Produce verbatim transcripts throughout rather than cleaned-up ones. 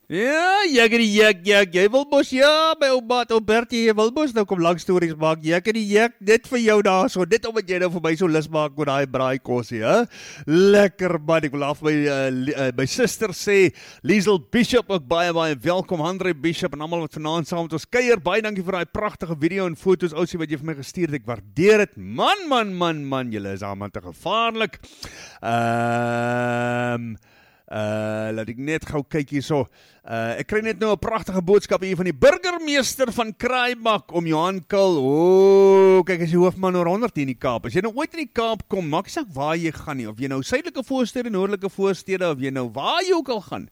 Ja, jak en die jak, jak, jy wil mos, ja, my ou maat, ou Bertie, jy wil mos nou kom lang stories maak, jak en die jak, net vir jou daar, so, net omdat jy nou vir my so lus maak met daai braaikosie, hè? Lekker man, ek wil af my, uh, uh, my sister sê, Liesel Bishop, ook baie, baie welkom, Andre Bishop, en allemaal wat vanaand saam met ons kuier, baie dankie vir die prachtige video en foto's, ousie wat jy vir my gestuurd, ek waardeer het, man, man, man, man, jylle is allemaal te gevaarlik, ehm, um, Uh, laat ek net gauw kyk hier so. Uh, ek kry net nou 'n pragtige boodskap hier van die burgemeester van Kraaibak om Johan Kul. O, kyk as die hoofman oor honderd in die Kaap. As jy nou ooit in die Kaap kom, maak nie saak waar jy gaan nie, of jy nou suidelike voorstede, noordelike voorstede, of jy nou waar jy ook al gaan.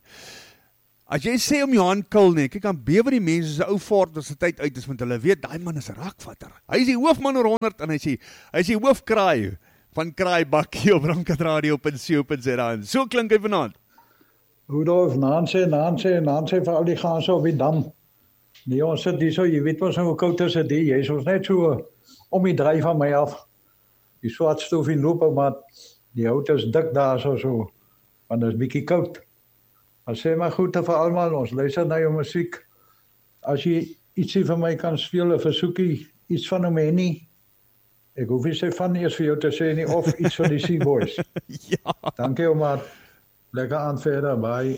As jy sê om Johan Kul nie, kyk aan bewe die mense se ou fort as die tyd uit is, want hulle weet, daai man is 'n rakvatter. Hy is die hoofman oor honderd en hy sê, hy is die hoofkraai van Kraaibak hier op Rankatradio punt co punt za. So klink hy vanaand. Rudolf, Nancy, Nancy, Nancy vir al die ganse op die dam. Nee, ons sit hier so, jy weet ons hoe koud is dit, jy is ons net so om die draai van my af. Die swart stof in loop, maar die hout is dik daar so, so want dit is bietjie koud. Maar sê maar goed vir almal, ons luister na jou musiek. As jy ietsie vir my kan speel, 'n versoekie, iets van hom hê nie. Ek hoef nie sê van eers vir jou te sê nie, of iets van die Sea Boys. Ja. Dankie, oma. Lekker aan verder, bye.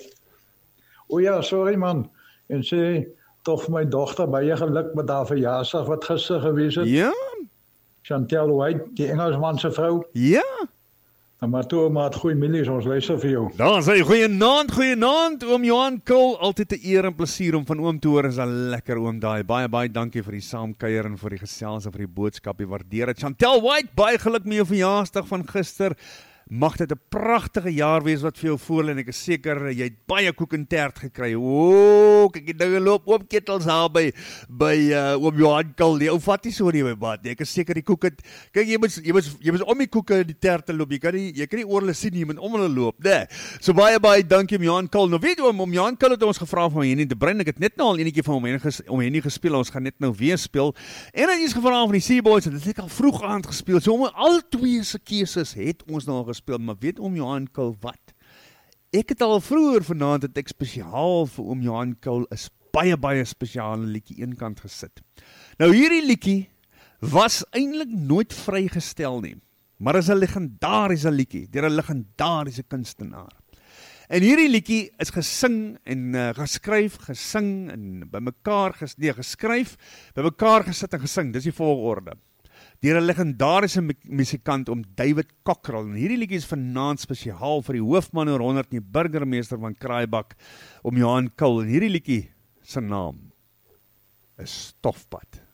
O ja, sorry man. En sê, toch vir my dogter, baie geluk met haar verjaarsdag wat gister gewees het. Ja. Chantel White, die Engelsman se vrou. Ja. En maar toe, maar het goeie milies, ons luister vir jou. Dan sê, goeie naand, goeie naand, oom Johan Kul, altyd 'n eer en plesier om van oom te hoor, is 'n lekker oom daai. Baie, baie dankie vir die saamkuier en vir die gesels en vir die boodskap, die waardeer het. Chantel White, baie geluk met jou verjaarsdag van gister. Mag dit 'n pragtige jaar wees wat vir jou voor en ek is seker jy het baie koek en tert gekry. O, kyk die dinge loop oop ketels daar by by uh, oom Johan Kul. Die ou vat nie so nie my maat. Ek is seker die koek het kyk jy moet jy moet jy moet om die koeke en die terte loop. Jy kan nie jy kan nie oor hulle sien nie, jy moet om hulle loop, né? So baie baie dankie om Johan Kul. Nou weet jy oom, om Johan Kul het ons gevra van Henny de Bruin. Ek het net nou al enetjie van hom Henny ges, om Henny gespeel. Ons gaan net nou weer speel. En hy is gevra van die Sea Boys en dit het ek al vroeg aand gespeel. So om al twee se keuses het ons nou al gespeel. Speel, maar weet oom Johan Kul wat? Ek het al vroeër vanaand het ek spesiaal vir oom Johan Kul 'n baie baie spesiale liedjie eenkant gesit. Nou hierdie liedjie was eintlik nooit vrygestel nie, maar is 'n legendariese liedjie deur 'n legendariese kunstenaar. En hierdie liedjie is gesing en uh, geskryf, gesing en bymekaar ges, nee, geskryf, bymekaar gesit en gesing. Dis die volgorde. Deur 'n legendariese musikant om David Cockrell. En hierdie liedjie is vanaand spesiaal vir die hoofman oor honderd, die burgemeester van Kraaibak, om Johan Kul. En hierdie liedjie se naam is Stofpad.